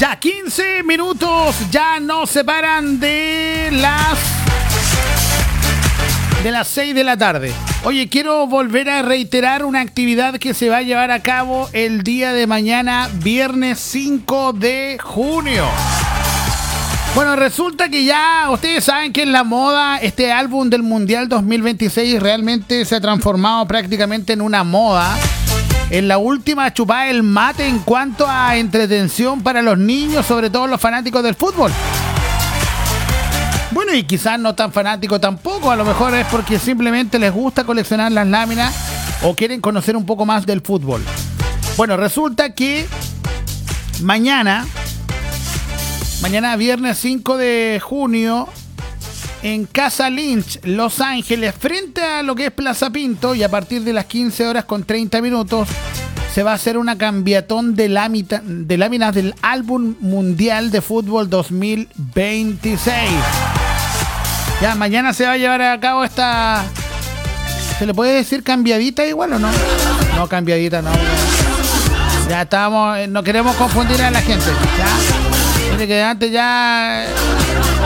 Ya 15 minutos ya nos separan de las 6 de la tarde. Oye, quiero volver a reiterar una actividad que se va a llevar a cabo el día de mañana, viernes 5 de junio. Bueno, resulta que ya ustedes saben que en la moda este álbum del Mundial 2026 realmente se ha transformado prácticamente en una moda. En la última chupada del mate en cuanto a entretención para los niños, sobre todo los fanáticos del fútbol. Bueno, y quizás no tan fanáticos tampoco, a lo mejor es porque simplemente les gusta coleccionar las láminas o quieren conocer un poco más del fútbol. Bueno, resulta que mañana viernes 5 de junio, en Casa Lynch, Los Ángeles, frente a lo que es Plaza Pinto, y a partir de las 15 horas con 30 minutos, se va a hacer una cambiatón de láminas del álbum mundial de fútbol 2026. Ya, mañana se va a llevar a cabo esta... ¿Se le puede decir cambiadita igual o no? No, cambiadita no. Ya estamos... No queremos confundir a la gente. Ya. Mire que antes ya...